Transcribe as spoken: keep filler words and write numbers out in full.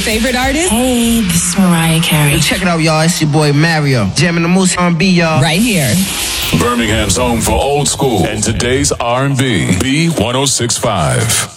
favorite artist? Hey, this is Mariah Carey. Check it out, y'all. It's your boy Mario. Jamming the Moose R and B, y'all. Right here. Birmingham's home for old school and today's R and B. B one oh six point five.